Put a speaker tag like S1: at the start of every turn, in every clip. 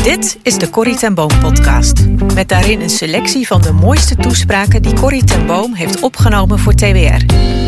S1: Dit is de Corrie ten Boom podcast. Met daarin een selectie van de mooiste toespraken die Corrie ten Boom heeft opgenomen voor TWR.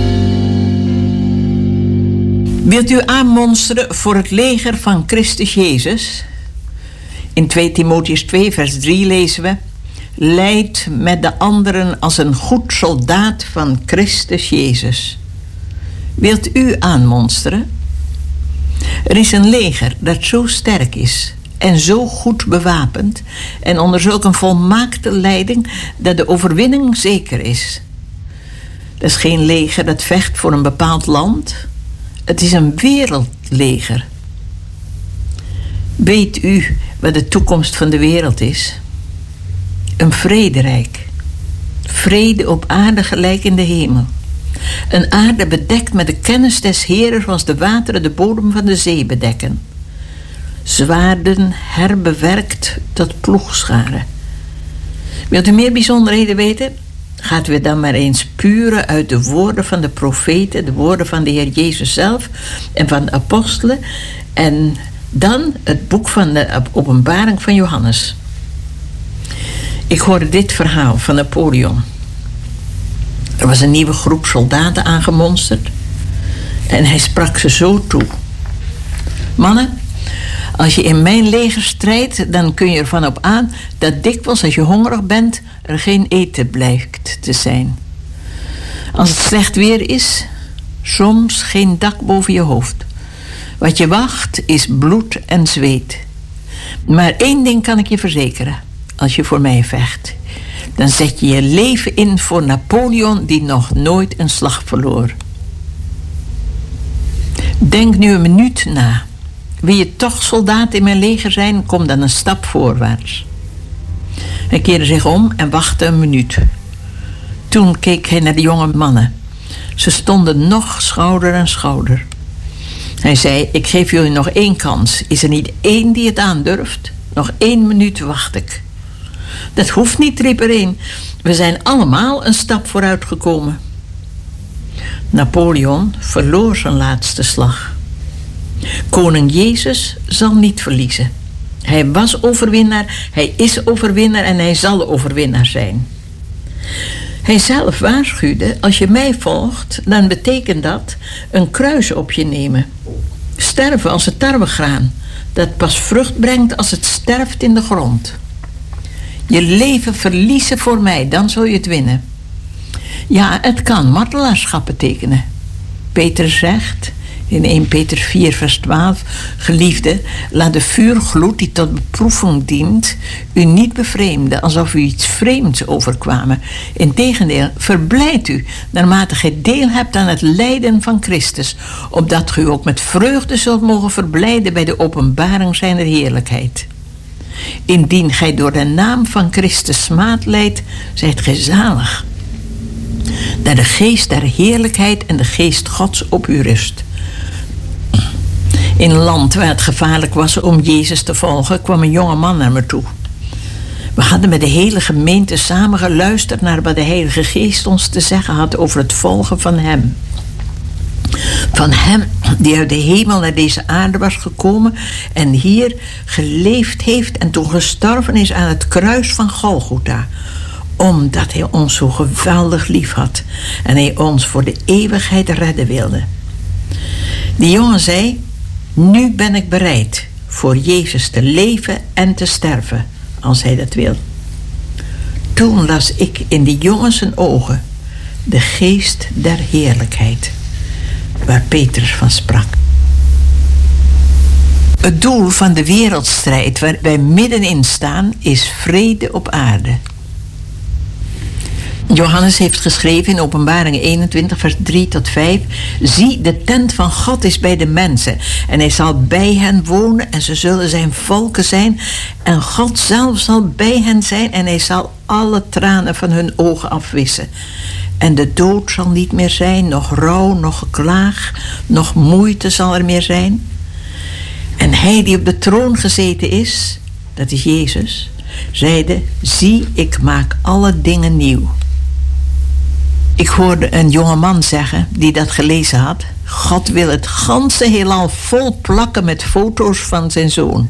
S2: Wilt u aanmonsteren voor het leger van Christus Jezus? In 2 Timotheüs 2 vers 3 lezen we: Leid met de anderen als een goed soldaat van Christus Jezus. Wilt u aanmonsteren? Er is een leger dat zo sterk is en zo goed bewapend en onder zulk een volmaakte leiding dat de overwinning zeker is. Dat is geen leger dat vecht voor een bepaald land. Het is een wereldleger. Weet u wat de toekomst van de wereld is? Een vrederijk. Vrede op aarde gelijk in de hemel. Een aarde bedekt met de kennis des Heeren zoals de wateren de bodem van de zee bedekken. Zwaarden herbewerkt tot ploegscharen. Wilt u meer bijzonderheden weten? Gaat u dan maar eens puren uit de woorden van de profeten, de woorden van de Heer Jezus zelf en van de apostelen. En dan het boek van de Openbaring van Johannes. Ik hoorde dit verhaal van Napoleon. Er was een nieuwe groep soldaten aangemonsterd. En hij sprak ze zo toe: Mannen, als je in mijn leger strijdt, dan kun je ervan op aan dat dikwijls als je hongerig bent, er geen eten blijkt te zijn. Als het slecht weer is, soms geen dak boven je hoofd. Wat je wacht is bloed en zweet. Maar 1 ding kan ik je verzekeren: als je voor mij vecht, dan zet je je leven in voor Napoleon, die nog nooit een slag verloor. Denk nu een minuut na. Wil je toch soldaat in mijn leger zijn, kom dan een stap voorwaarts. Hij keerde zich om en wachtte een minuut. Toen keek hij naar de jonge mannen. Ze stonden nog schouder aan schouder. Hij zei: ik geef jullie nog 1 kans. Is er niet 1 die het aandurft? Nog 1 minuut wacht ik. Dat hoeft niet, riep er een. We zijn allemaal een stap vooruit gekomen. Napoleon verloor zijn laatste slag. Koning Jezus zal niet verliezen. Hij was overwinnaar, hij is overwinnaar en hij zal overwinnaar zijn. Hij zelf waarschuwde: als je mij volgt, dan betekent dat een kruis op je nemen. Sterven als het tarwegraan, dat pas vrucht brengt als het sterft in de grond. Je leven verliezen voor mij, dan zul je het winnen. Ja, het kan martelaarschap betekenen. Peter zegt in 1 Peter 4 vers 12: Geliefde, laat de vuurgloed die tot beproeving dient u niet bevreemden, alsof u iets vreemds overkwamen. Integendeel, verblijd u naarmate gij deel hebt aan het lijden van Christus, opdat gij ook met vreugde zult mogen verblijden bij de openbaring zijner heerlijkheid. Indien gij door de naam van Christus smaad lijdt, zijt gij zalig, dat de geest der heerlijkheid en de geest Gods op u rust. In een land waar het gevaarlijk was om Jezus te volgen, kwam een jonge man naar me toe. We hadden met de hele gemeente samen geluisterd naar wat de Heilige Geest ons te zeggen had over het volgen van hem. Van hem die uit de hemel naar deze aarde was gekomen en hier geleefd heeft en toen gestorven is aan het kruis van Golgotha, omdat hij ons zo geweldig lief had en hij ons voor de eeuwigheid redden wilde. Die jongen zei: nu ben ik bereid voor Jezus te leven en te sterven, als hij dat wil. Toen las ik in die jongen zijn ogen de geest der heerlijkheid, waar Peter van sprak. Het doel van de wereldstrijd waar wij middenin staan is vrede op aarde. Johannes heeft geschreven in Openbaring 21 vers 3 tot 5: Zie, de tent van God is bij de mensen en hij zal bij hen wonen en ze zullen zijn volken zijn en God zelf zal bij hen zijn en hij zal alle tranen van hun ogen afwissen. En de dood zal niet meer zijn, nog rouw, nog geklaag, nog moeite zal er meer zijn. En hij die op de troon gezeten is, dat is Jezus, zeide: Zie, ik maak alle dingen nieuw. Ik hoorde een jonge man zeggen, die dat gelezen had: God wil het ganse heelal vol plakken met foto's van zijn zoon.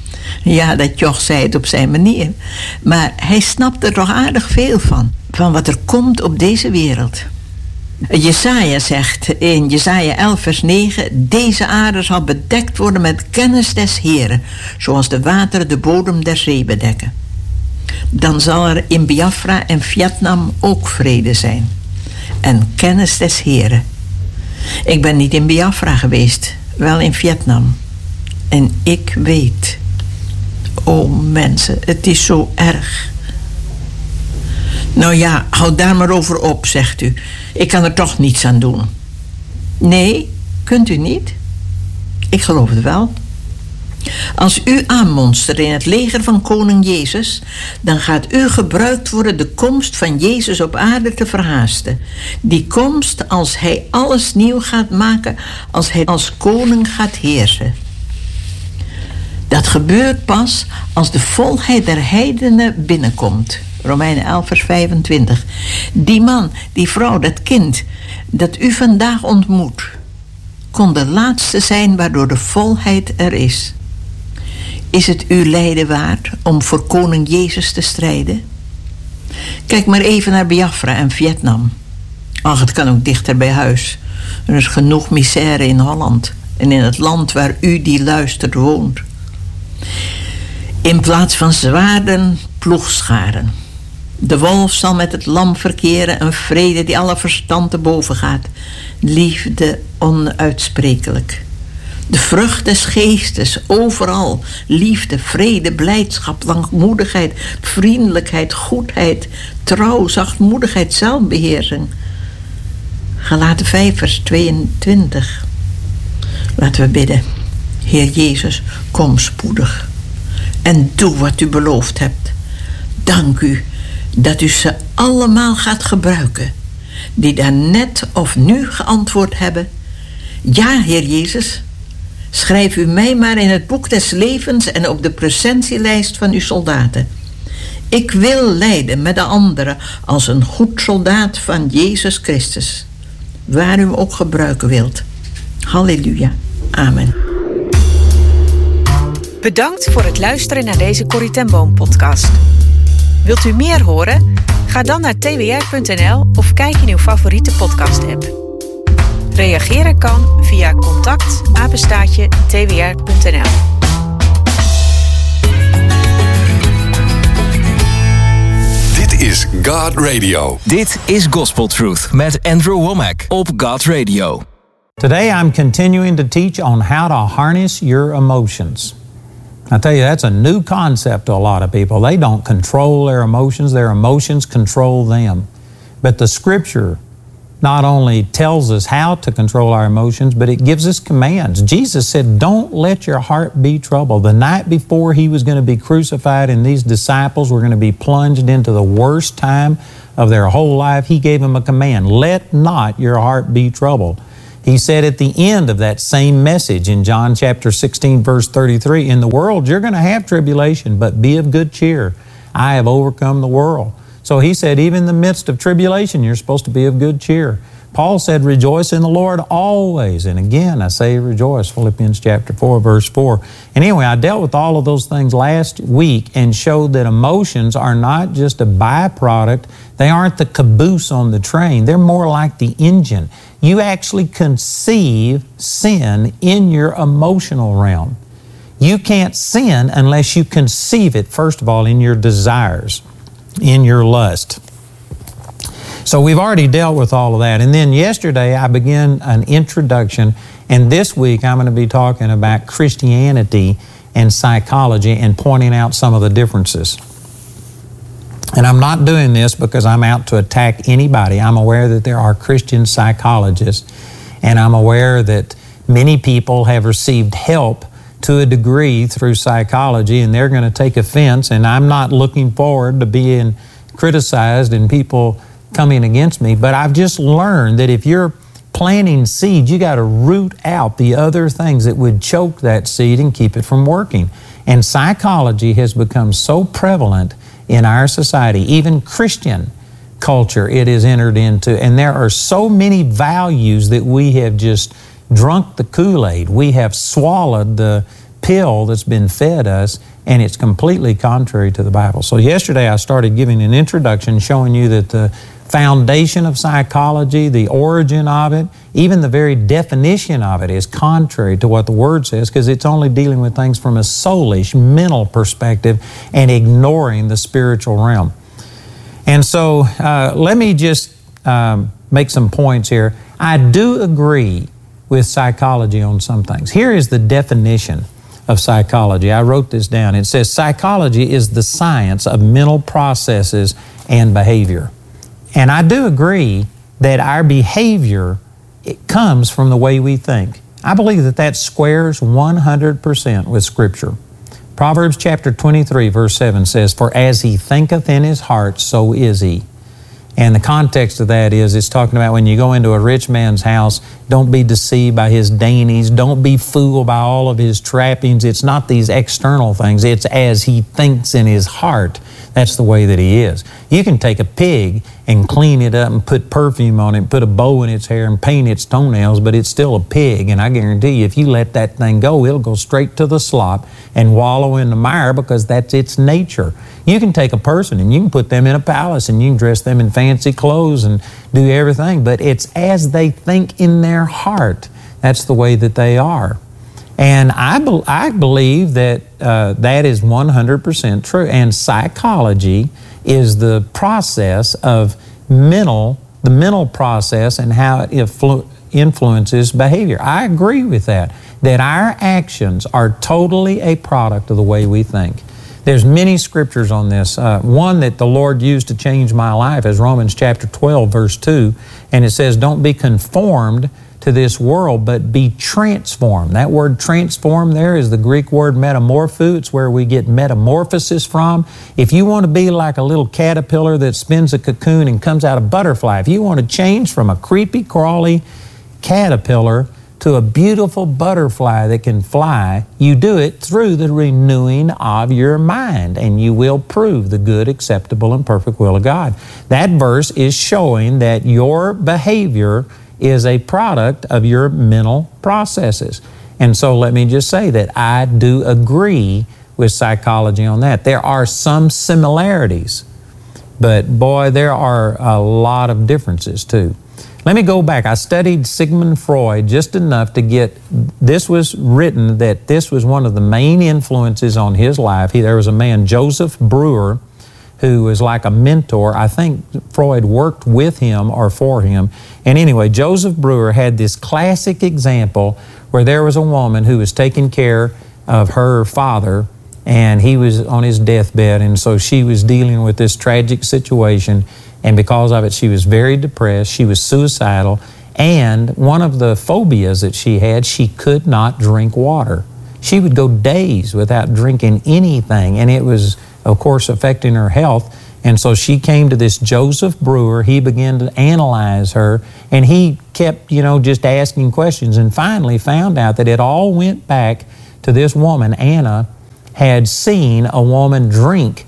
S2: Ja, dat joch zei het op zijn manier. Maar hij snapt er toch aardig veel van wat er komt op deze wereld. Jesaja zegt in Jesaja 11 vers 9... Deze aarde zal bedekt worden met kennis des Heren, zoals de wateren de bodem der zee bedekken. Dan zal er in Biafra en Vietnam ook vrede zijn. En kennis des Heren. Ik ben niet in Biafra geweest, wel in Vietnam. En ik weet... Oh mensen, het is zo erg. Nou ja, houd daar maar over op, zegt u. Ik kan er toch niets aan doen. Nee, kunt u niet? Ik geloof het wel. Als u aanmonstert in het leger van koning Jezus, dan gaat u gebruikt worden de komst van Jezus op aarde te verhaasten. Die komst als hij alles nieuw gaat maken, als hij als koning gaat heersen. Dat gebeurt pas als de volheid der heidenen binnenkomt. Romeinen 11 vers 25. Die man, die vrouw, dat kind dat u vandaag ontmoet, kon de laatste zijn waardoor de volheid er is. Is het uw lijden waard om voor koning Jezus te strijden? Kijk maar even naar Biafra en Vietnam. Ach, het kan ook dichter bij huis. Er is genoeg misère in Holland en in het land waar u die luistert woont. In plaats van zwaarden, ploegscharen. De wolf zal met het lam verkeren, een vrede die alle verstand te boven gaat. Liefde onuitsprekelijk. De vrucht des geestes, overal. Liefde, vrede, blijdschap, langmoedigheid, vriendelijkheid, goedheid, trouw, zachtmoedigheid, zelfbeheersing. Galaten 5 vers 22. Laten we bidden. Heer Jezus, kom spoedig. En doe wat u beloofd hebt. Dank u dat u ze allemaal gaat gebruiken, die daar net of nu geantwoord hebben. Ja, Heer Jezus, schrijf u mij maar in het boek des levens en op de presentielijst van uw soldaten. Ik wil lijden met de anderen als een goed soldaat van Jezus Christus, waar u hem ook gebruiken wilt. Halleluja. Amen.
S1: Bedankt voor het luisteren naar deze Corrie ten Boom podcast. Wilt u meer horen? Ga dan naar twr.nl of kijk in uw favoriete podcast-app. Reageren kan via contact@twr.nl.
S3: Dit is God Radio.
S4: Dit is Gospel Truth met Andrew Womack op God Radio.
S5: Today I'm continuing to teach on how to harness your emotions. I tell you, that's a new concept to a lot of people. They don't control their emotions control them. But the Scripture not only tells us how to control our emotions, but it gives us commands. Jesus said, don't let your heart be troubled. The night before he was going to be crucified and these disciples were going to be plunged into the worst time of their whole life, he gave them a command, let not your heart be troubled. He said at the end of that same message in John chapter 16, verse 33, in the world you're going to have tribulation, but be of good cheer. I have overcome the world. So he said, even in the midst of tribulation, you're supposed to be of good cheer. Paul said, rejoice in the Lord always. And again, I say rejoice, Philippians chapter 4, verse 4. And anyway, I dealt with all of those things last week and showed that emotions are not just a byproduct. They aren't the caboose on the train. They're more like the engine. You actually conceive sin in your emotional realm. You can't sin unless you conceive it, first of all, in your desires, in your lust. So we've already dealt with all of that. And then yesterday I began an introduction, and this week I'm going to be talking about Christianity and psychology and pointing out some of the differences. And I'm not doing this because I'm out to attack anybody. I'm aware that there are Christian psychologists, and I'm aware that many people have received help to a degree through psychology, and they're going to take offense, and I'm not looking forward to being criticized and people coming against me. But I've just learned that if you're planting seeds, you got to root out the other things that would choke that seed and keep it from working. And psychology has become so prevalent in our society, even Christian culture it is entered into. And there are so many values that we have just drunk the Kool-Aid. We have swallowed the pill that's been fed us, and it's completely contrary to the Bible. So yesterday I started giving an introduction showing you that the foundation of psychology, the origin of it, even the very definition of it is contrary to what the Word says, because it's only dealing with things from a soulish, mental perspective and ignoring the spiritual realm. And so let me just make some points here. I do agree with psychology on some things. Here is the definition of psychology. I wrote this down. It says psychology is the science of mental processes and behavior. And I do agree that our behavior, it comes from the way we think. I believe that that squares 100% with Scripture. Proverbs chapter 23, verse 7 says, "For as he thinketh in his heart, so is he." And the context of that is, it's talking about when you go into a rich man's house, don't be deceived by his dainties. Don't be fooled by all of his trappings. It's not these external things. It's as he thinks in his heart. That's the way that he is. You can take a pig and clean it up and put perfume on it, put a bow in its hair and paint its toenails, but it's still a pig. And I guarantee you, if you let that thing go, it'll go straight to the slop and wallow in the mire, because that's its nature. You can take a person and you can put them in a palace and you can dress them in fancy clothes and do everything, but it's as they think in their heart. That's the way that they are. And I believe that that is 100% true. And psychology is the process of the mental process and how it influences behavior. I agree with that our actions are totally a product of the way we think. There's many scriptures on this. One that the Lord used to change my life is Romans chapter 12, verse 2. And it says, "Don't be conformed to this world, but be transformed." That word transform there is the Greek word metamorpho. It's where we get metamorphosis from. If you want to be like a little caterpillar that spins a cocoon and comes out a butterfly, if you want to change from a creepy, crawly caterpillar to a beautiful butterfly that can fly, you do it through the renewing of your mind, and you will prove the good, acceptable, and perfect will of God. That verse is showing that your behavior is a product of your mental processes. And so let me just say that I do agree with psychology on that. There are some similarities, but boy, there are a lot of differences too. Let me go back. I studied Sigmund Freud just enough to get, this was written that this was one of the main influences on his life. There was a man, Joseph Breuer, who was like a mentor. I think Freud worked with him or for him. And anyway, Joseph Breuer had this classic example where there was a woman who was taking care of her father, and he was on his deathbed, and so she was dealing with this tragic situation. And because of it, she was very depressed, she was suicidal, and one of the phobias that she had, she could not drink water. She would go days without drinking anything, and it was, of course, affecting her health. And so she came to this Joseph Breuer. He began to analyze her, and he kept, just asking questions, and finally found out that it all went back to this woman, Anna, had seen a woman drink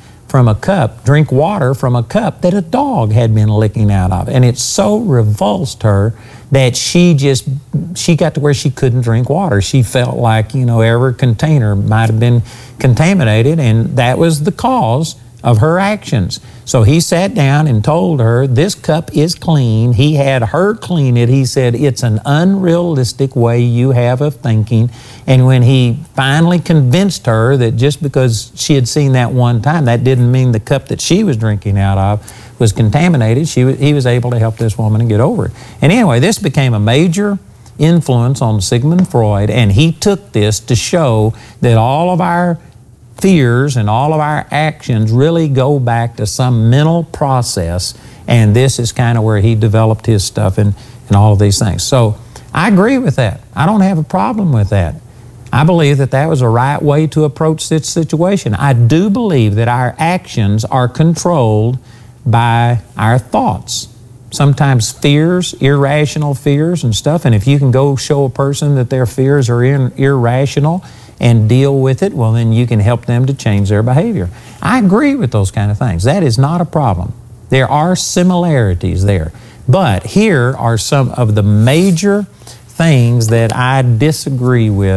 S5: water from a cup that a dog had been licking out of. And it so revulsed her that she got to where she couldn't drink water. She felt like, every container might have been contaminated, and that was the cause of her actions. So he sat down and told her, this cup is clean. He had her clean it. He said, it's an unrealistic way you have of thinking. And when he finally convinced her that just because she had seen that one time, that didn't mean the cup that she was drinking out of was contaminated, he was able to help this woman and get over it. And anyway, this became a major influence on Sigmund Freud, and he took this to show that all of our fears and all of our actions really go back to some mental process, and this is kind of where he developed his stuff and all of these things. So I agree with that. I don't have a problem with that. I believe that that was a right way to approach this situation. I do believe that our actions are controlled by our thoughts. Sometimes fears, irrational fears and stuff, and if you can go show a person that their fears are irrational and deal with it, well, then you can help them to change their behavior. I agree with those kind of things. That is not a problem. There are similarities there. But here are some of the major things that I disagree with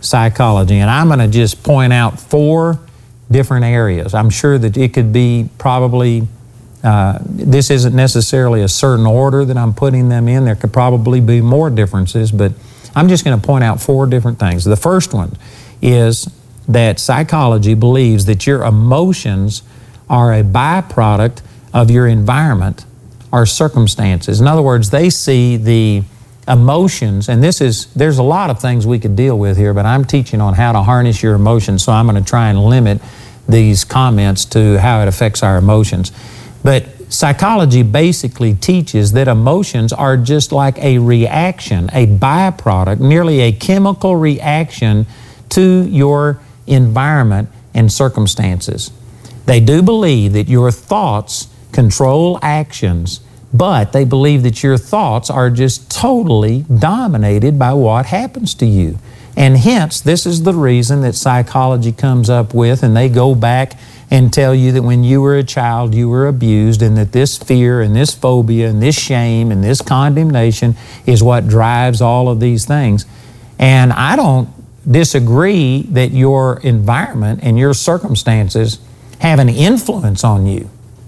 S5: psychology. And I'm going to just point out 4 different areas. I'm sure that it could be probably, this isn't necessarily a certain order that I'm putting them in. There could probably be more differences, but I'm just going to point out 4 different things. The first one is that psychology believes that your emotions are a byproduct of your environment or circumstances. In other words, they see the emotions, and there's a lot of things we could deal with here, but I'm teaching on how to harness your emotions, so I'm going to try and limit these comments to how it affects our emotions. But psychology basically teaches that emotions are just like a reaction, a byproduct, nearly a chemical reaction to your environment and circumstances. They do believe that your thoughts control actions, but they believe that your thoughts are just totally dominated by what happens to you. And hence, this is the reason that psychology comes up with, and they go back and tell you that when you were a child, you were abused, and that this fear and this phobia and this shame and this condemnation is what drives all of these things. And I don't disagree that your environment and your circumstances have an influence on you.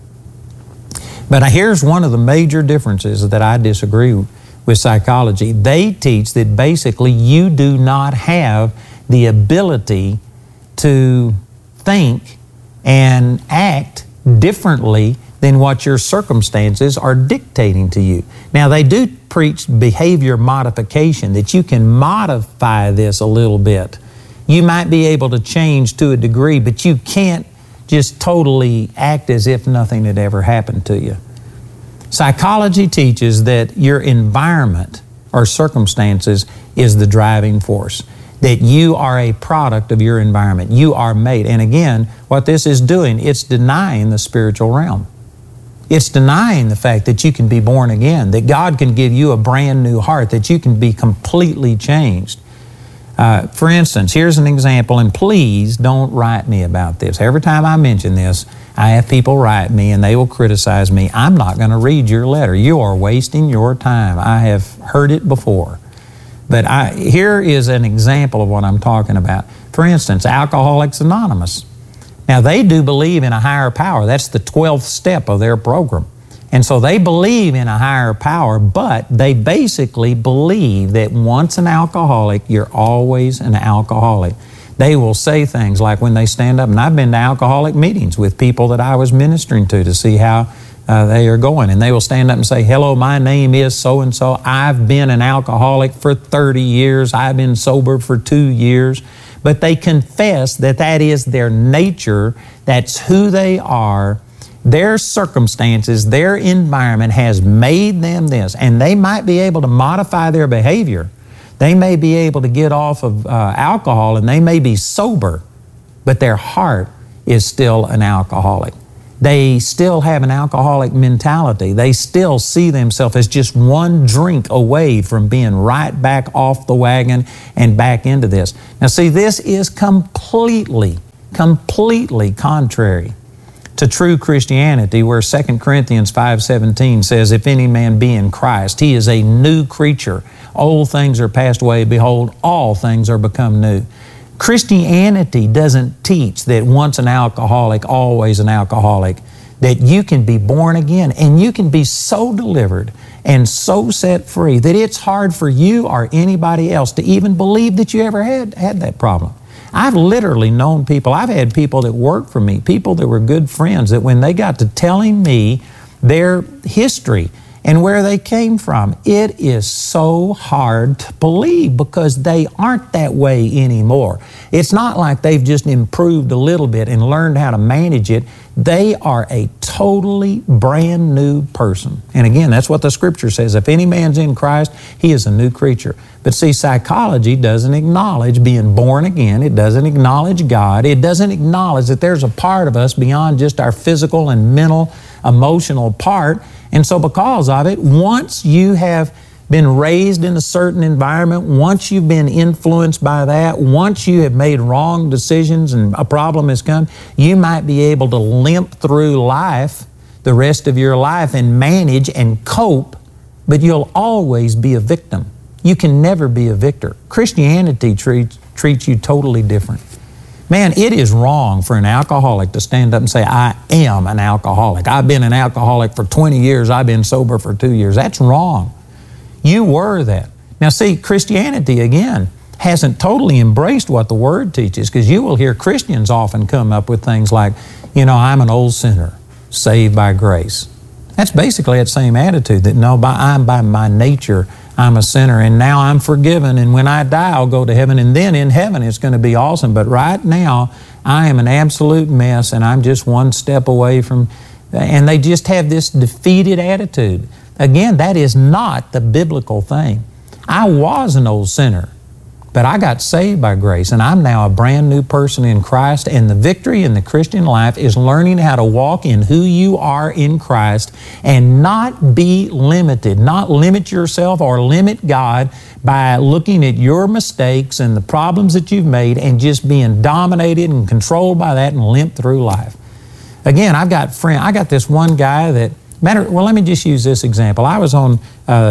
S5: But here's one of the major differences that I disagree with psychology. They teach that basically you do not have the ability to think and act differently than what your circumstances are dictating to you. Now, they do preach behavior modification, that you can modify this a little bit. You might be able to change to a degree, but you can't just totally act as if nothing had ever happened to you. Psychology teaches that your environment or circumstances is the driving force, that you are a product of your environment. You are made. And again, what this is doing, it's denying the spiritual realm. It's denying the fact that you can be born again, that God can give you a brand new heart, that you can be completely changed. For instance, here's an example, and please don't write me about this. Every time I mention this, I have people write me and they will criticize me. I'm not going to read your letter. You are wasting your time. I have heard it before. But here is an example of what I'm talking about. For instance, Alcoholics Anonymous. Now, they do believe in a higher power. That's the 12th step of their program. And so they believe in a higher power, but they basically believe that once an alcoholic, you're always an alcoholic. They will say things like when they stand up, and I've been to alcoholic meetings with people that I was ministering to see how they are going. And they will stand up and say, hello, my name is so-and-so. I've been an alcoholic for 30 years. I've been sober for 2 years. But they confess that that is their nature. That's who they are. Their circumstances, their environment has made them this. And they might be able to modify their behavior. They may be able to get off of alcohol and they may be sober, but their heart is still an alcoholic. They still have an alcoholic mentality. They still see themselves as just one drink away from being right back off the wagon and back into this. Now see, this is completely contrary to true Christianity, where 2 Corinthians 5:17 says, if any man be in Christ, he is a new creature. Old things are passed away. Behold, all things are become new. Christianity doesn't teach that once an alcoholic, always an alcoholic, that you can be born again and you can be so delivered and so set free that it's hard for you or anybody else to even believe that you ever had that problem. I've literally known people, I've had people that worked for me, people that were good friends, that when they got to telling me their history and where they came from, it is so hard to believe because they aren't that way anymore. It's not like they've just improved a little bit and learned how to manage it. They are a totally brand new person. And again, that's what the Scripture says. If any man's in Christ, he is a new creature. But see, psychology doesn't acknowledge being born again. It doesn't acknowledge God. It doesn't acknowledge that there's a part of us beyond just our physical and mental, emotional part. And so because of it, once you have been raised in a certain environment, once you've been influenced by that, once you have made wrong decisions and a problem has come, you might be able to limp through life the rest of your life and manage and cope, but you'll always be a victim. You can never be a victor. Christianity treats you totally different. Man, it is wrong for an alcoholic to stand up and say, I am an alcoholic. I've been an alcoholic for 20 years. I've been sober for 2 years. That's wrong. You were that. Now see, Christianity, again, hasn't totally embraced what the Word teaches, because you will hear Christians often come up with things like, I'm an old sinner, saved by grace. That's basically that same attitude that, no, I'm by my nature, I'm a sinner, and now I'm forgiven, and when I die, I'll go to heaven, and then in heaven it's going to be awesome. But right now, I am an absolute mess, and I'm just one step away from... And they just have this defeated attitude. Again, that is not the biblical thing. I was an old sinner, but I got saved by grace, and I'm now a brand new person in Christ, and the victory in the Christian life is learning how to walk in who you are in Christ and not be limited, not limit yourself or limit God by looking at your mistakes and the problems that you've made and just being dominated and controlled by that and limp through life. Again, I got this one guy that, let me just use this example. I was on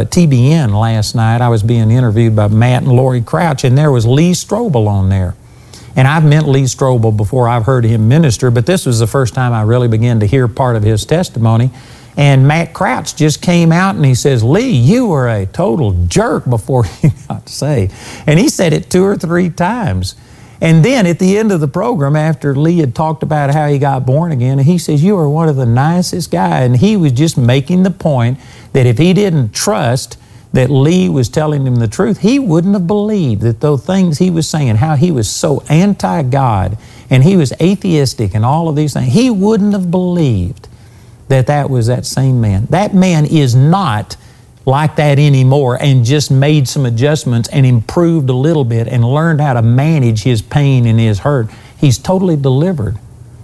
S5: TBN last night. I was being interviewed by Matt and Lori Crouch, and there was Lee Strobel on there. And I've met Lee Strobel before. I've heard him minister, but this was the first time I really began to hear part of his testimony. And Matt Crouch just came out and he says, Lee, you were a total jerk before you got saved. And he said it 2 or 3 times. And then at the end of the program, after Lee had talked about how he got born again, he says, you are one of the nicest guys. And he was just making the point that if he didn't trust that Lee was telling him the truth, he wouldn't have believed that those things he was saying, how he was so anti-God and he was atheistic and all of these things, he wouldn't have believed that that was that same man. That man is not like that anymore and just made some adjustments and improved a little bit and learned how to manage his pain and his hurt. He's totally delivered.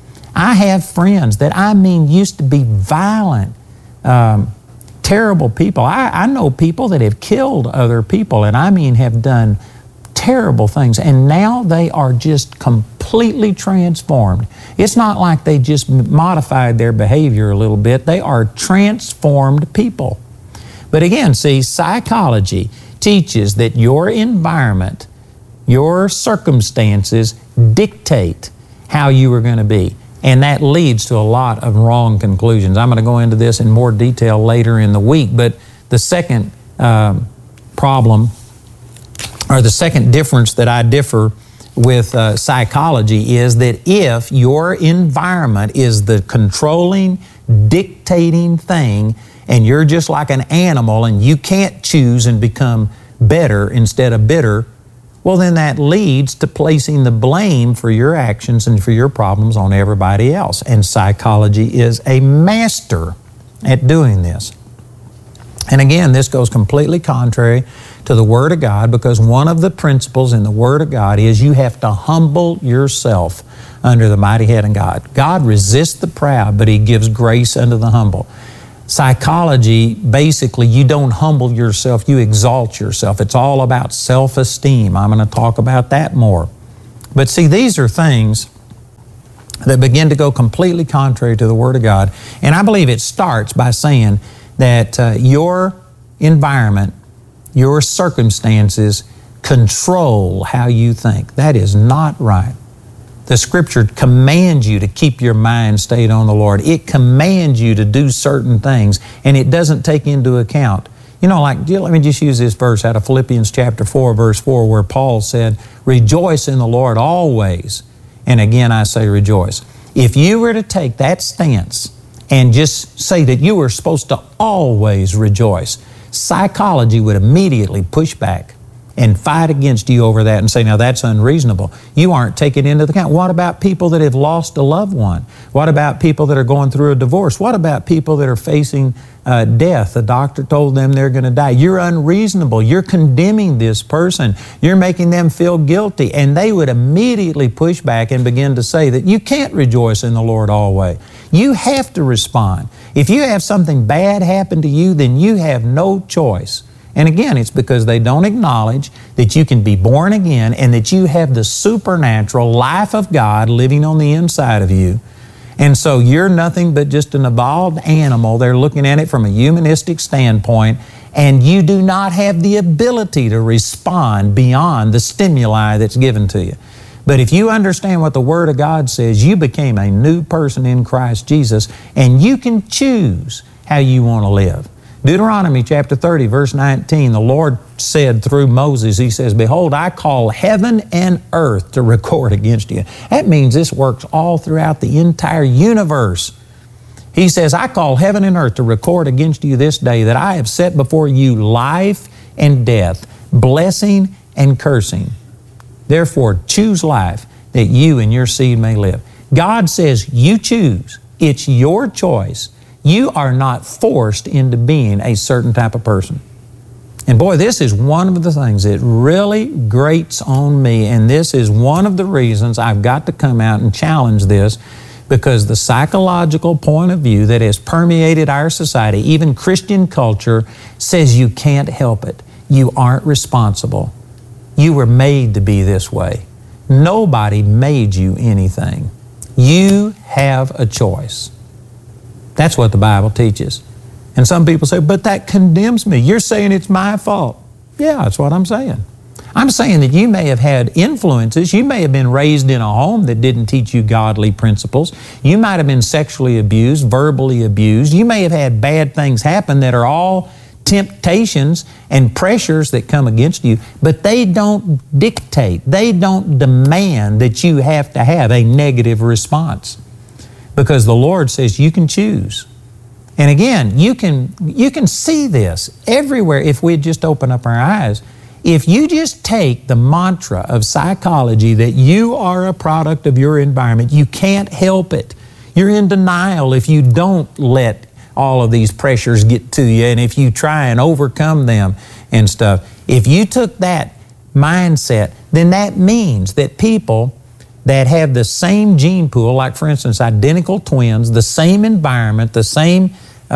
S5: I have friends that used to be violent, terrible people. I know people that have killed other people and have done terrible things, and now they are just completely transformed. It's not like they just modified their behavior a little bit. They are transformed people. But again, see, psychology teaches that your environment, your circumstances dictate how you are going to be. And that leads to a lot of wrong conclusions. I'm going to go into this in more detail later in the week, but the second problem, or the second difference that I differ with psychology, is that if your environment is the controlling, dictating thing, and you're just like an animal and you can't choose and become better instead of bitter, well, then that leads to placing the blame for your actions and for your problems on everybody else. And psychology is a master at doing this. And again, this goes completely contrary to the Word of God, because one of the principles in the Word of God is you have to humble yourself under the mighty hand of God. God resists the proud, but He gives grace unto the humble. Psychology, basically, you don't humble yourself, you exalt yourself. It's all about self-esteem. I'm going to talk about that more. But see, these are things that begin to go completely contrary to the Word of God. And I believe it starts by saying that your environment, your circumstances control how you think. That is not right. The Scripture commands you to keep your mind stayed on the Lord. It commands you to do certain things, and it doesn't take into account. Let me just use this verse out of Philippians chapter 4, verse 4, where Paul said, rejoice in the Lord always. And again, I say rejoice. If you were to take that stance and just say that you were supposed to always rejoice, psychology would immediately push back and fight against you over that and say, now that's unreasonable. You aren't taking into account. What about people that have lost a loved one? What about people that are going through a divorce? What about people that are facing death? The doctor told them they're going to die. You're unreasonable. You're condemning this person. You're making them feel guilty. And they would immediately push back and begin to say that you can't rejoice in the Lord always. You have to respond. If you have something bad happen to you, then you have no choice. And again, it's because they don't acknowledge that you can be born again and that you have the supernatural life of God living on the inside of you. And so you're nothing but just an evolved animal. They're looking at it from a humanistic standpoint, and you do not have the ability to respond beyond the stimuli that's given to you. But if you understand what the Word of God says, you became a new person in Christ Jesus, and you can choose how you want to live. Deuteronomy chapter 30, verse 19, the Lord said through Moses, He says, "Behold, I call heaven and earth to record against you." That means this works all throughout the entire universe. He says, "I call heaven and earth to record against you this day that I have set before you life and death, blessing and cursing. Therefore, choose life that you and your seed may live." God says you choose. It's your choice. You are not forced into being a certain type of person. And boy, this is one of the things that really grates on me, and this is one of the reasons I've got to come out and challenge this, because the psychological point of view that has permeated our society, even Christian culture, says you can't help it. You aren't responsible. You were made to be this way. Nobody made you anything. You have a choice. That's what the Bible teaches. And some people say, "But that condemns me. You're saying it's my fault." Yeah, that's what I'm saying. I'm saying that you may have had influences. You may have been raised in a home that didn't teach you godly principles. You might have been sexually abused, verbally abused. You may have had bad things happen that are all temptations and pressures that come against you, but they don't dictate, they don't demand that you have to have a negative response. Because the Lord says you can choose. And again, you can see this everywhere if we just open up our eyes. If you just take the mantra of psychology that you are a product of your environment, you can't help it. You're in denial if you don't let all of these pressures get to you, and if you try and overcome them and stuff. If you took that mindset, then that means that people that have the same gene pool, like for instance identical twins, the same environment, the same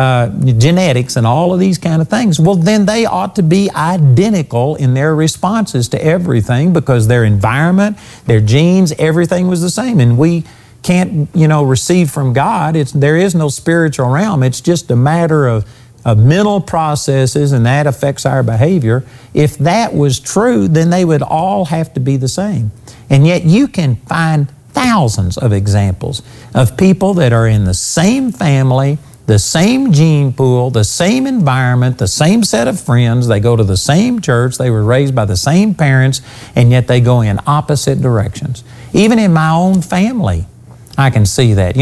S5: genetics and all of these kind of things, well then they ought to be identical in their responses to everything, because their environment, their genes, everything was the same. And we can't, receive from God. There is no spiritual realm. It's just a matter of mental processes, and that affects our behavior. If that was true, then they would all have to be the same. And yet you can find thousands of examples of people that are in the same family, the same gene pool, the same environment, the same set of friends, they go to the same church, they were raised by the same parents, and yet they go in opposite directions. Even in my own family, I can see that.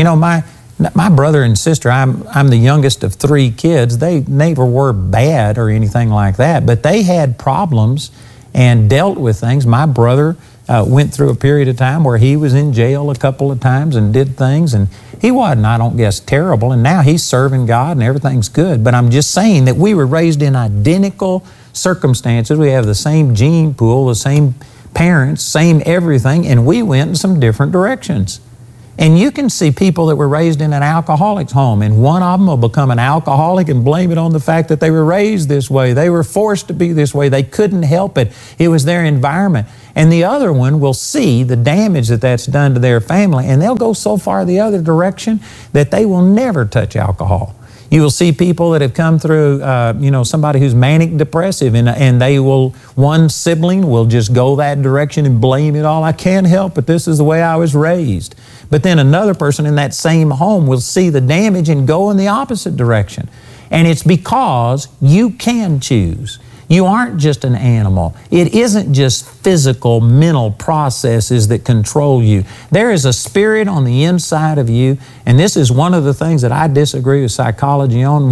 S5: My brother and sister, I'm the youngest of 3 kids. They never were bad or anything like that, but they had problems and dealt with things. My brother went through a period of time where he was in jail a couple of times and did things, and he wasn't, I don't guess, terrible, and now he's serving God and everything's good. But I'm just saying that we were raised in identical circumstances. We have the same gene pool, the same parents, same everything, and we went in some different directions. And you can see people that were raised in an alcoholic's home, and one of them will become an alcoholic and blame it on the fact that they were raised this way. They were forced to be this way. They couldn't help it. It was their environment. And the other one will see the damage that that's done to their family, and they'll go so far the other direction that they will never touch alcohol. You will see people that have come through, somebody who's manic depressive, and they will, one sibling will just go that direction and blame it all. I can't help it. This is the way I was raised. But then another person in that same home will see the damage and go in the opposite direction. And it's because you can choose. You aren't just an animal. It isn't just physical, mental processes that control you. There is a spirit on the inside of you, and this is one of the things that I disagree with psychology on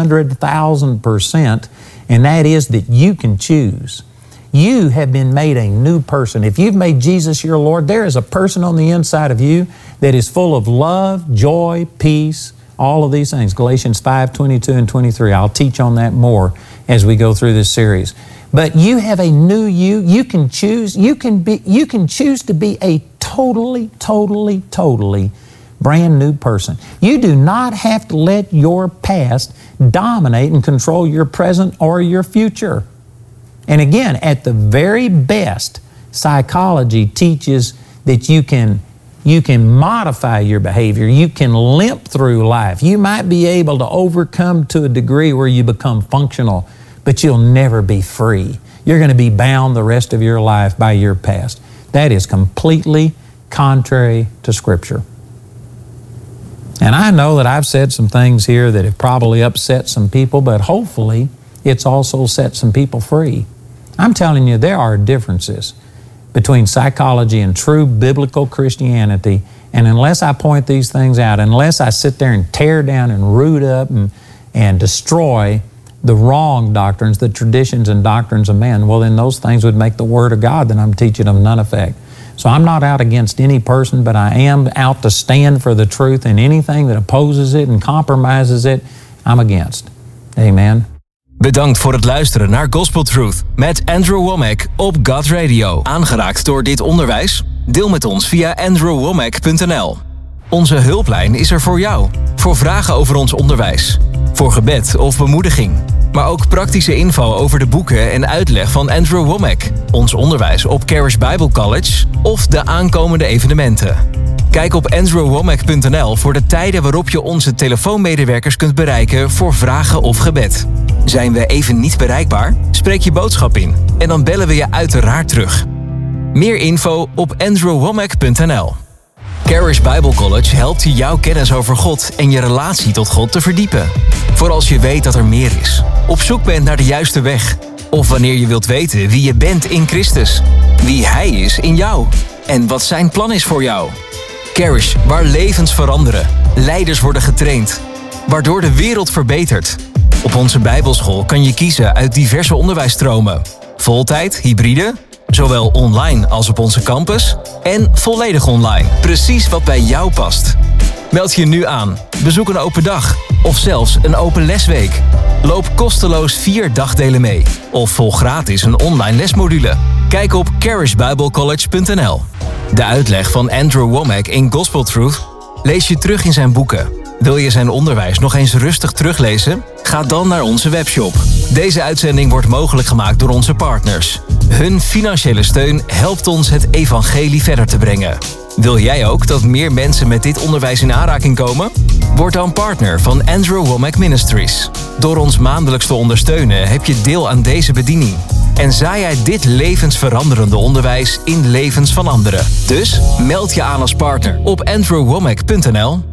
S5: 100,000%, and that is that you can choose. You have been made a new person. If you've made Jesus your Lord, there is a person on the inside of you that is full of love, joy, peace, all of these things. Galatians 5:22 and 23. I'll teach on that more as we go through this series. But you have a new you. You can choose. You can choose to be a totally brand new person. You do not have to let your past dominate and control your present or your future. And again, at the very best, psychology teaches that you can modify your behavior. You can limp through life. You might be able to overcome to a degree where you become functional. but you'll never be free. You're going to be bound the rest of your life by your past. That is completely contrary to Scripture. And I know that I've said some things here that have probably upset some people, but hopefully it's also set some people free. I'm telling you, there are differences between psychology and true biblical Christianity. And unless I point these things out, unless I sit there and tear down and root up and destroy the wrong doctrines, the traditions and doctrines of men, well, then those things would make the Word of God that I'm teaching of none effect. So I'm not out against any person, but I am out to stand for the truth, and anything that opposes it and compromises it, I'm against. Amen.
S4: Bedankt voor het luisteren naar Gospel Truth met Andrew Wommack op God Radio. Aangeraakt door dit onderwijs? Deel met ons via andrewwommack.nl. Onze hulplijn is er voor jou. Voor vragen over ons onderwijs. Voor gebed of bemoediging. Maar ook praktische info over de boeken en uitleg van Andrew Wommack. Ons onderwijs op Charis Bible College of de aankomende evenementen. Kijk op andrewwommack.nl voor de tijden waarop je onze telefoonmedewerkers kunt bereiken voor vragen of gebed. Zijn we even niet bereikbaar? Spreek je boodschap in en dan bellen we je uiteraard terug. Meer info op andrewwommack.nl. Charis Bible College helpt je jouw kennis over God en je relatie tot God te verdiepen. Voor als je weet dat er meer is, op zoek bent naar de juiste weg, of wanneer je wilt weten wie je bent in Christus, wie Hij is in jou en wat Zijn plan is voor jou. Charis, waar levens veranderen, leiders worden getraind, waardoor de wereld verbetert. Op onze Bijbelschool kan je kiezen uit diverse onderwijsstromen. Voltijd, hybride, zowel online als op onze campus, en volledig online. Precies wat bij jou past. Meld je nu aan, bezoek een open dag of zelfs een open lesweek. Loop kosteloos 4 dagdelen mee of volg gratis een online lesmodule. Kijk op charisbiblecollege.nl. De uitleg van Andrew Wommack in Gospel Truth lees je terug in zijn boeken. Wil je zijn onderwijs nog eens rustig teruglezen? Ga dan naar onze webshop. Deze uitzending wordt mogelijk gemaakt door onze partners. Hun financiële steun helpt ons het evangelie verder te brengen. Wil jij ook dat meer mensen met dit onderwijs in aanraking komen? Word dan partner van Andrew Wommack Ministries. Door ons maandelijks te ondersteunen heb je deel aan deze bediening. En zaai jij dit levensveranderende onderwijs in levens van anderen. Dus meld je aan als partner op andrewwommack.nl.